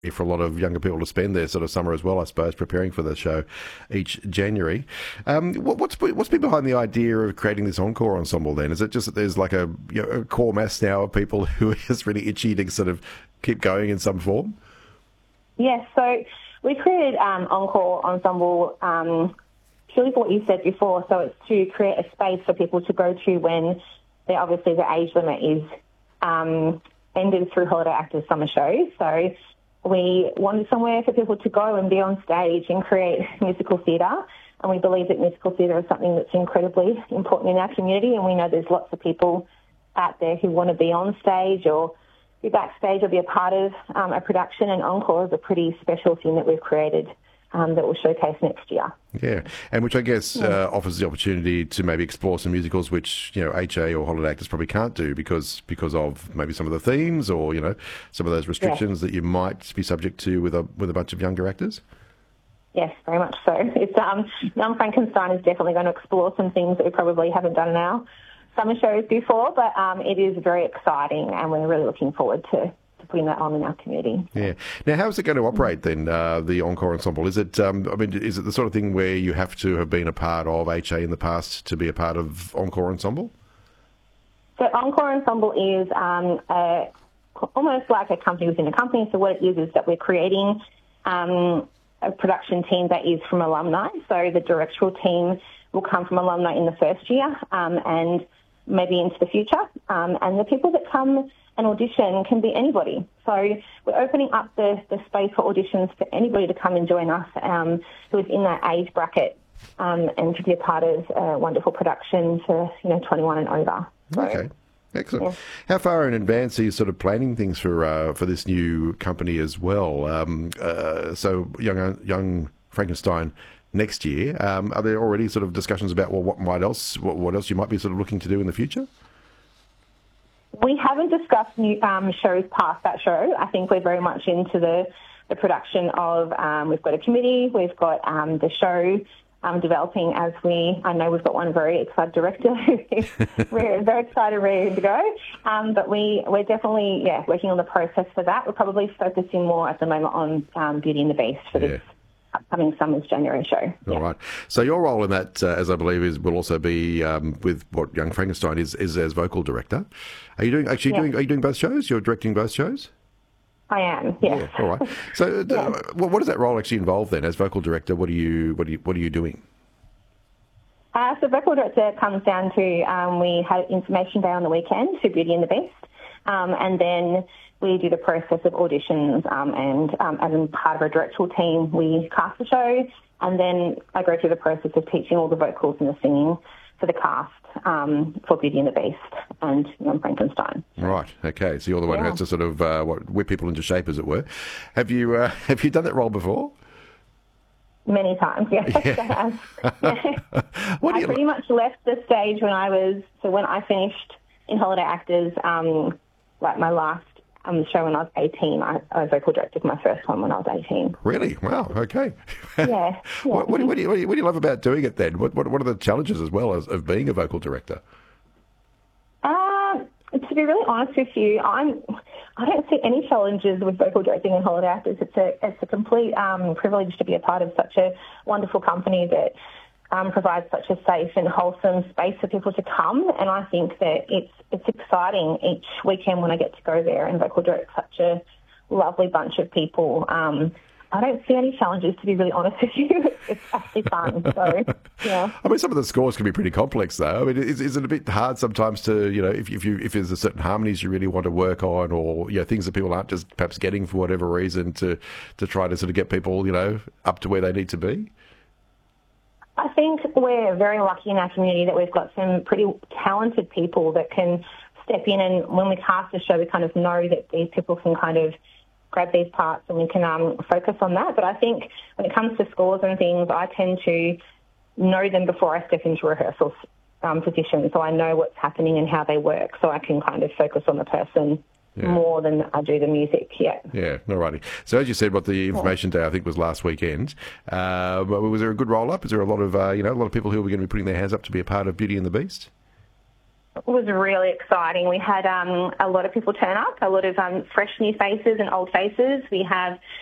for a lot of younger people to spend their sort of summer as well, I suppose, preparing for the show each January. What's been behind the idea of creating this encore ensemble then? Is it just that there's like a core mass now of people who are just really itchy to sort of keep going in some form? Yes, so we created Encore Ensemble purely for what you said before. So it's to create a space for people to go to when obviously the age limit is ended through Holiday Actors summer shows. So we wanted somewhere for people to go and be on stage and create musical theatre. And we believe that musical theatre is something that's incredibly important in our community. And we know there's lots of people out there who want to be on stage or be backstage or be a part of a production. And Encore is a pretty special thing that we've created that we'll showcase next year. Yeah, and which I guess offers the opportunity to maybe explore some musicals which, HA or Holiday Actors probably can't do because of maybe some of the themes or, some of those restrictions that you might be subject to with a bunch of younger actors. Yes, very much so. It's Young Frankenstein is definitely going to explore some things that we probably haven't done in our summer shows before, but it is very exciting and we're really looking forward to putting that on in our community. Yeah. Now, how is it going to operate then, the Encore Ensemble? Is it, is it the sort of thing where you have to have been a part of HA in the past to be a part of Encore Ensemble? So Encore Ensemble is almost like a company within a company. So what it is that we're creating a production team that is from alumni. So the directorial team will come from alumni in the first year and maybe into the future. And the people that come and audition can be anybody. So we're opening up the space for auditions for anybody to come and join us who is in that age bracket and to be a part of a wonderful production for 21 and over. So, okay. Excellent. Yeah. How far in advance are you sort of planning things for this new company as well? So Young Frankenstein next year. Are there already sort of discussions about what else you might be sort of looking to do in the future? We haven't discussed new shows past that show. I think we're very much into the production of, we've got a committee, we've got the show developing I know we've got one very excited director who's very excited, ready to go. But we're definitely, working on the process for that. We're probably focusing more at the moment on Beauty and the Beast for this upcoming summer's January show. All right. So your role in that, as I believe, will also be with what Young Frankenstein is as vocal director. Are you doing both shows? You're directing both shows? I am. Yes. Yeah. All right. So, what does that role actually involve then? As vocal director, what are you doing? So vocal director comes down to we had information day on the weekend for Beauty and the Beast, and then we do the process of auditions, and as part of our directorial team, we cast the show, and then I go through the process of teaching all the vocals and the singing for the cast for Beauty and the Beast and Young Frankenstein. Right. Okay. So you're the one who has to sort of whip people into shape, as it were. Have you done that role before? Many times, yes. Yeah. I pretty much left the stage when I finished in Holiday Actors, like my last show when I was 18. I vocal directed my first one when I was 18. Really? Wow. Okay. Yeah. What do you love about doing it then? What are the challenges as well as of being a vocal director? To be really honest with you, I don't see any challenges with vocal directing in Holiday Actors. It's a complete privilege to be a part of such a wonderful company that provides such a safe and wholesome space for people to come. And I think that it's exciting each weekend when I get to go there and vocal direct such a lovely bunch of people. I don't see any challenges, to be really honest with you. It's actually fun. So, yeah. I mean, some of the scores can be pretty complex, though. I mean, is it a bit hard sometimes to, if there's a certain harmonies you really want to work on, or things that people aren't just perhaps getting for whatever reason, to try to sort of get people, up to where they need to be? I think we're very lucky in our community that we've got some pretty talented people that can step in, and when we cast a show, we kind of know that these people can kind of grab these parts and we can focus on that. But I think when it comes to scores and things, I tend to know them before I step into rehearsal position, so I know what's happening and how they work, so I can kind of focus on the person more than I do the music. Yeah, alrighty. So as you said, what the information day I think was last weekend. Was there a good roll up? Is there a lot of a lot of people who are going to be putting their hands up to be a part of Beauty and the Beast? was really exciting. We had a lot of people turn up, a lot of fresh new faces and old faces. We have